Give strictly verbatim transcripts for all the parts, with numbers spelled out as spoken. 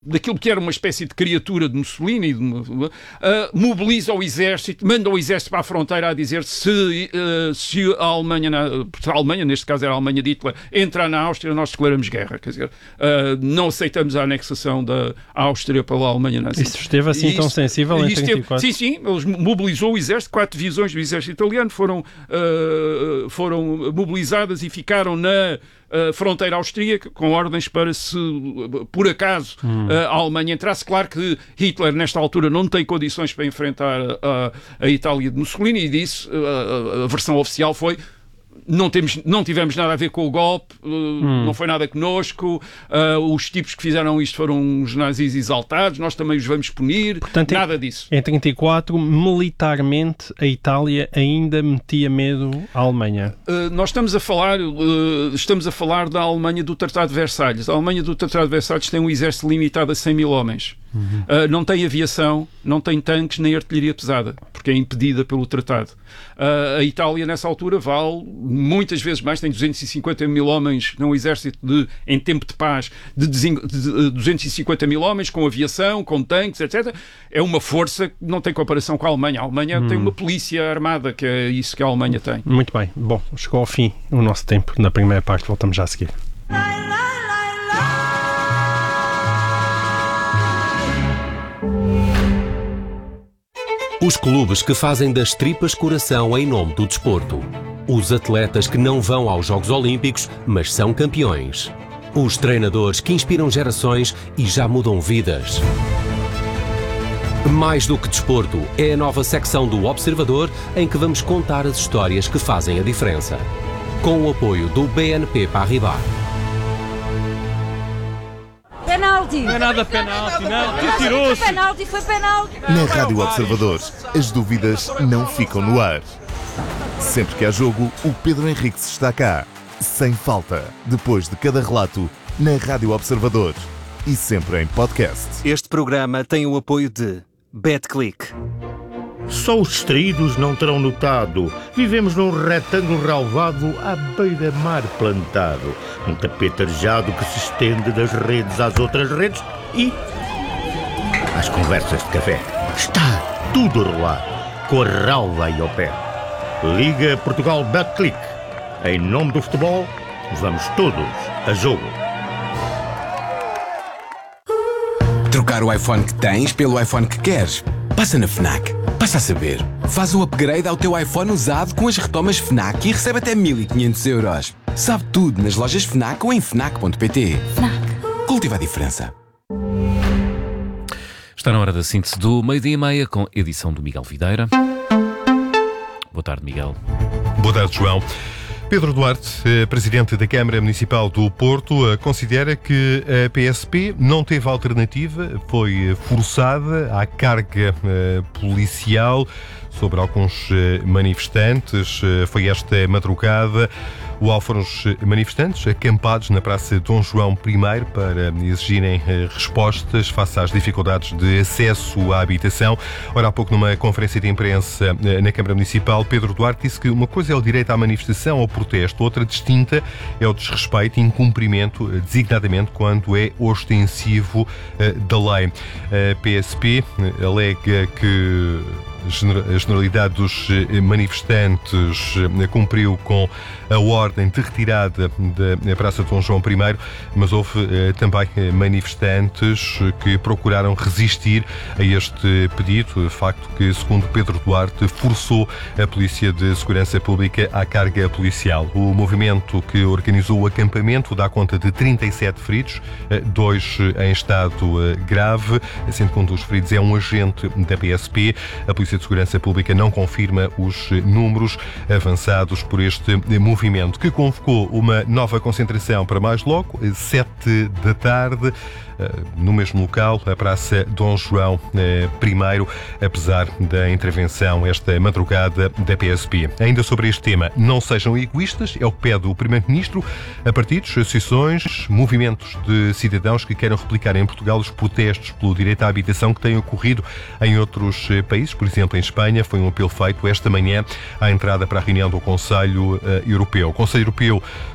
daquilo que era uma espécie de criatura de Mussolini, de, uh, mobiliza o exército, manda o exército para a fronteira a dizer se, uh, se a Alemanha, na, a Alemanha, neste caso era a Alemanha de Hitler, entrar na Áustria, nós declaramos guerra. Quer dizer, uh, não aceitamos a anexação da Áustria pela Alemanha nazi. Isso esteve assim e tão isso, sensível em trinta e quatro? Sim, sim, eles mobilizou o exército, quatro divisões do exército italiano foram, uh, foram mobilizadas e ficaram na Uh, fronteira austríaca, com ordens para se, por acaso, hum. uh, a Alemanha entrasse. Claro que Hitler, nesta altura, não tem condições para enfrentar uh, a Itália de Mussolini, e disse, uh, a versão oficial foi: Não, temos, não tivemos nada a ver com o golpe, uh, hum. não foi nada connosco, uh, os tipos que fizeram isto foram os nazis exaltados, nós também os vamos punir. Portanto, nada em, disso. Em trinta e quatro, militarmente, a Itália ainda metia medo à Alemanha. Uh, nós estamos a falar uh, estamos a falar da Alemanha do Tratado de Versalhes. A Alemanha do Tratado de Versalhes tem um exército limitado a cem mil homens. Uhum. Uh, não tem aviação, não tem tanques nem artilharia pesada, porque é impedida pelo tratado. Uh, a Itália, nessa altura, vale muitas vezes mais, tem duzentos e cinquenta mil homens num exército de, em tempo de paz, de, de, de duzentos e cinquenta mil homens, com aviação, com tanques, etcétera. É uma força que não tem comparação com a Alemanha. A Alemanha hum. tem uma polícia armada, que é isso que a Alemanha tem. Muito bem. Bom, chegou ao fim o nosso tempo. Na primeira parte, voltamos já a seguir. Os clubes que fazem das tripas coração em nome do desporto. Os atletas que não vão aos Jogos Olímpicos, mas são campeões. Os treinadores que inspiram gerações e já mudam vidas. Mais do que desporto, é a nova secção do Observador em que vamos contar as histórias que fazem a diferença. Com o apoio do B N P Paribas. Penalti! Não é nada penalti, não. Tu tirou-se. Foi penalti, foi penalti. Na Rádio Observador, as dúvidas não ficam no ar. Sempre que há jogo, o Pedro Henriques está cá. Sem falta. Depois de cada relato, na Rádio Observador. E sempre em podcast. Este programa tem o apoio de BetClick. Só os distraídos não terão notado. Vivemos num retângulo relvado à beira-mar plantado. Um tapete arejado que se estende das redes às outras redes e às conversas de café. Está tudo a rolar, com a relva aí ao pé. Liga Portugal BetClick. Em nome do futebol, vamos todos a jogo. Trocar o iPhone que tens pelo iPhone que queres? Passa na FNAC. Passa a saber. Faz o upgrade ao teu iPhone usado com as retomas FNAC e recebe até mil e quinhentos euros. Sabe tudo nas lojas FNAC ou em fnac ponto pt. FNAC. Cultiva a diferença. Está na hora da síntese do meio-dia e meia com edição do Miguel Videira. Boa tarde, Miguel. Boa tarde, João. Pedro Duarte, presidente da Câmara Municipal do Porto, considera que a P S P não teve alternativa, foi forçada à carga policial sobre alguns manifestantes. Foi esta madrugada. O alvo foram os manifestantes acampados na Praça Dom João I para exigirem respostas face às dificuldades de acesso à habitação. Ora, há pouco, numa conferência de imprensa na Câmara Municipal, Pedro Duarte disse que uma coisa é o direito à manifestação, ao protesto, outra distinta é o desrespeito e incumprimento, designadamente quando é ostensivo da lei. A P S P alega que a generalidade dos manifestantes cumpriu com a ordem de retirada da Praça de Dom João I, mas houve também manifestantes que procuraram resistir a este pedido, facto que, segundo Pedro Duarte, forçou a Polícia de Segurança Pública à carga policial. O movimento que organizou o acampamento dá conta de trinta e sete feridos, dois em estado grave, sendo que um dos feridos é um agente da P S P. A Polícia de Segurança Pública não confirma os números avançados por este movimento, que convocou uma nova concentração para mais logo, sete da tarde, no mesmo local, a Praça Dom João I, apesar da intervenção esta madrugada da P S P. Ainda sobre este tema, não sejam egoístas, é o que pede o Primeiro-Ministro a partidos, associações, movimentos de cidadãos que queiram replicar em Portugal os protestos pelo direito à habitação que têm ocorrido em outros países, por exemplo, em Espanha. Foi um apelo feito esta manhã à entrada para a reunião do Conselho Europeu. O Conselho Europeu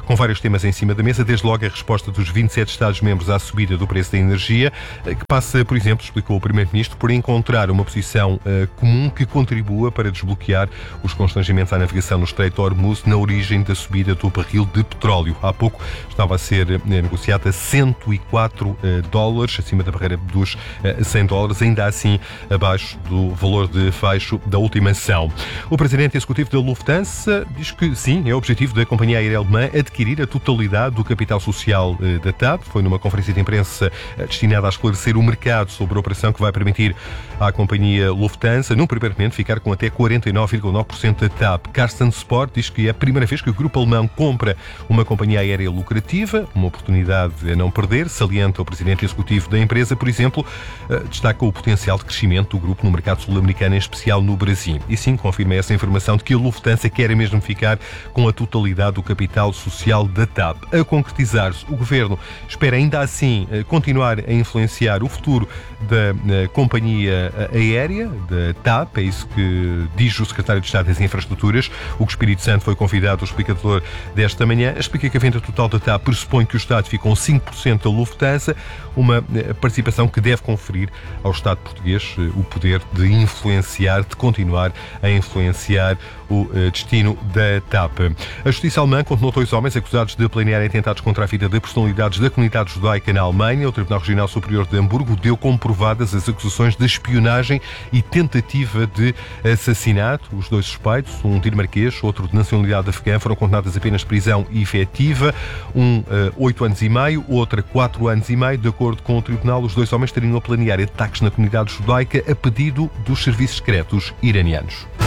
com vários temas em cima da mesa, desde logo a resposta dos vinte e sete Estados-membros à subida do preço da energia, que passa, por exemplo, explicou o Primeiro-Ministro, por encontrar uma posição uh, comum que contribua para desbloquear os constrangimentos à navegação no Estreito de Hormuz na origem da subida do barril de petróleo. Há pouco estava a ser uh, negociada a cento e quatro uh, dólares, acima da barreira dos uh, cem dólares, ainda assim abaixo do valor de fecho da última ação. O presidente executivo da Lufthansa diz que sim, é o objetivo da companhia aérea alemã adquirir a totalidade do capital social uh, da T A P. Foi numa conferência de imprensa uh, destinada a esclarecer o mercado sobre a operação que vai permitir à companhia Lufthansa, num primeiro momento, ficar com até quarenta e nove vírgula nove por cento da T A P. Carsten Sport diz que é a primeira vez que o grupo alemão compra uma companhia aérea lucrativa, uma oportunidade a não perder, salienta o presidente executivo da empresa, por exemplo, destaca o potencial de crescimento do grupo no mercado sul-americano, em especial no Brasil. E sim, confirma essa informação de que a Lufthansa quer mesmo ficar com a totalidade do capital social da T A P. A concretizar-se, o governo espera ainda assim continuar a influenciar o futuro da companhia aérea, da T A P, é isso que diz o secretário de Estado das Infraestruturas. O Espírito Santo foi convidado, o explicador desta manhã, explica que a venda total da T A P pressupõe que o Estado fica com cinco por cento da Lufthansa, uma participação que deve conferir ao Estado português o poder de influenciar, de continuar a influenciar o destino da T A P. A justiça alemã condenou dois homens acusados de planearem atentados contra a vida de personalidades da comunidade judaica na Alemanha. O Tribunal Regional Superior de Hamburgo deu como provadas as acusações de espionagem e tentativa de assassinato. Os dois suspeitos, um dinamarquês, outro de nacionalidade afegã, foram condenados apenas prisão efetiva, um oito uh, anos e meio, outra quatro anos e meio. De acordo com o Tribunal, os dois homens teriam a planear ataques na comunidade judaica a pedido dos serviços secretos iranianos.